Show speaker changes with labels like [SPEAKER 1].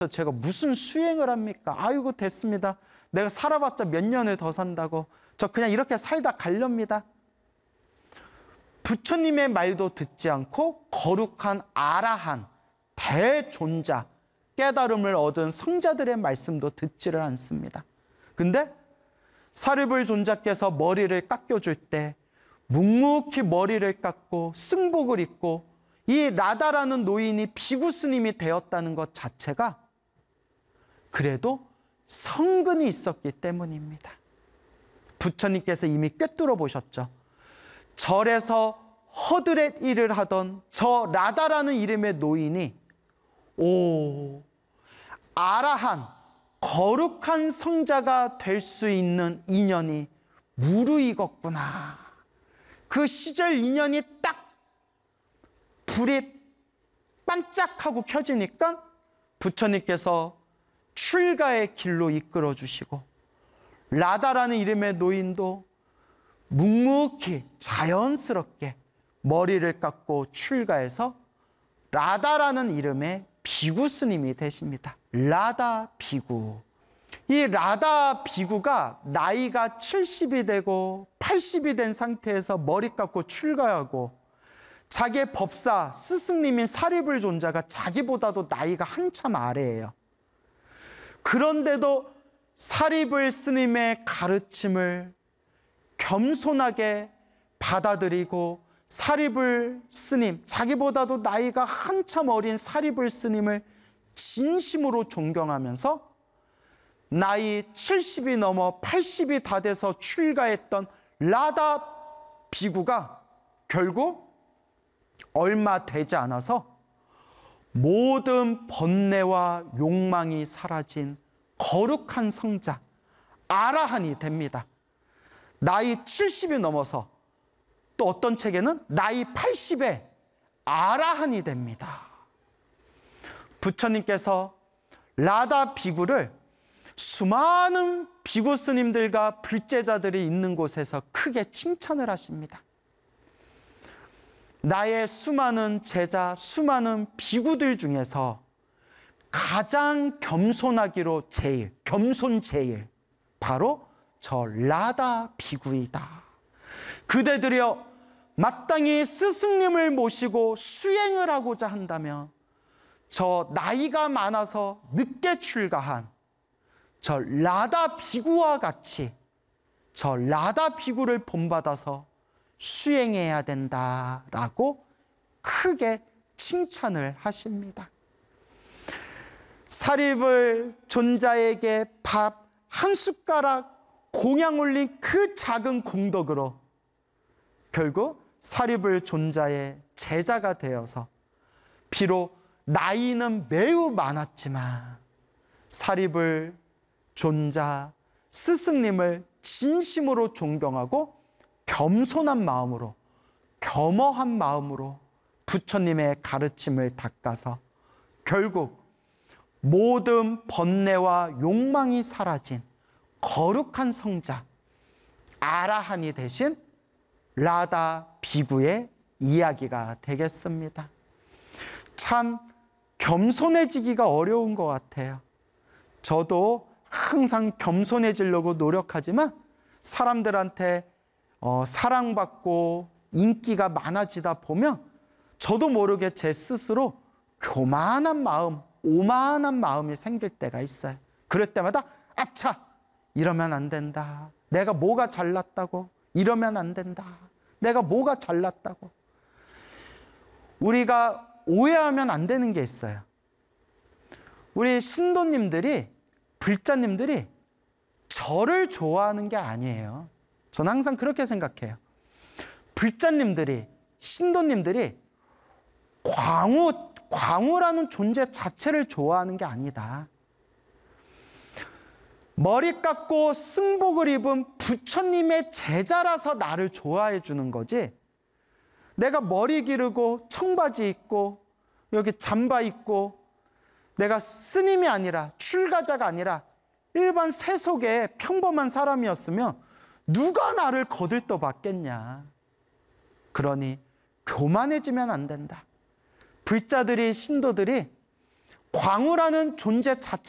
[SPEAKER 1] 제가 무슨 수행을 합니까? 아이고 됐습니다. 내가 살아봤자 몇 년을 더 산다고. 저 그냥 이렇게 살다 갈렵니다. 부처님의 말도 듣지 않고 거룩한 아라한, 대존자, 깨달음을 얻은 성자들의 말씀도 듣지를 않습니다. 근데 사리불 존자께서 머리를 깎여줄 때 묵묵히 머리를 깎고 승복을 입고 이 라다라는 노인이 비구 스님이 되었다는 것 자체가 그래도 성근이 있었기 때문입니다. 부처님께서 이미 꿰뚫어 보셨죠. 절에서 허드렛 일을 하던 저 라다라는 이름의 노인이 아라한 거룩한 성자가 될 수 있는 인연이 무르익었구나. 그 시절 인연이 딱 불이 반짝하고 켜지니까 부처님께서 출가의 길로 이끌어 주시고 라다라는 이름의 노인도 묵묵히 자연스럽게 머리를 깎고 출가해서 라다라는 이름의 비구 스님이 되십니다. 라다 비구. 이 라다 비구가 나이가 70이 되고 80이 된 상태에서 머리 깎고 출가하고 자기의 법사 스승님인 사리불 존자가 자기보다도 나이가 한참 아래예요. 그런데도 사리불 스님의 가르침을 겸손하게 받아들이고 사리불 스님, 자기보다도 나이가 한참 어린 사리불 스님을 진심으로 존경하면서 나이 70이 넘어 80이 다 돼서 출가했던 라다 비구가 결국 얼마 되지 않아서 모든 번뇌와 욕망이 사라진 거룩한 성자 아라한이 됩니다. 나이 70이 넘어서 또 어떤 책에는 나이 80에 아라한이 됩니다. 부처님께서 라다 비구를 수많은 비구 스님들과 불제자들이 있는 곳에서 크게 칭찬을 하십니다. 나의 수많은 제자, 수많은 비구들 중에서 가장 겸손하기로 제일, 겸손 제일, 바로 저 라다 비구이다. 그대들이여 마땅히 스승님을 모시고 수행을 하고자 한다면 저 나이가 많아서 늦게 출가한 저 라다 비구와 같이 저 라다 비구를 본받아서 수행해야 된다라고 크게 칭찬을 하십니다. 사리불 존자에게 밥 한 숟가락 공양 올린 그 작은 공덕으로 결국 사리불 존자의 제자가 되어서 비록 나이는 매우 많았지만 사리불 존자 스승님을 진심으로 존경하고 겸손한 마음으로 겸허한 마음으로 부처님의 가르침을 닦아서 결국 모든 번뇌와 욕망이 사라진 거룩한 성자 아라한이 되신 라다 비구의 이야기가 되겠습니다. 참 겸손해지기가 어려운 것 같아요. 저도 항상 겸손해지려고 노력하지만 사람들한테 사랑받고 인기가 많아지다 보면 저도 모르게 제 스스로 교만한 마음, 오만한 마음이 생길 때가 있어요. 그럴 때마다 아차! 이러면 안 된다. 내가 뭐가 잘났다고? 이러면 안 된다. 내가 뭐가 잘났다고? 우리가 오해하면 안 되는 게 있어요. 우리 신도님들이, 불자님들이 저를 좋아하는 게 아니에요. 저는 항상 그렇게 생각해요. 불자님들이, 신도님들이 광우라는 존재 자체를 좋아하는 게 아니다. 머리 깎고 승복을 입은 부처님의 제자라서 나를 좋아해 주는 거지, 내가 머리 기르고 청바지 입고 여기 잠바 입고 내가 스님이 아니라 출가자가 아니라 일반 세속의 평범한 사람이었으면 누가 나를 거들떠봤겠냐. 그러니 교만해지면 안 된다. 불자들이, 신도들이 광우라는 존재 자체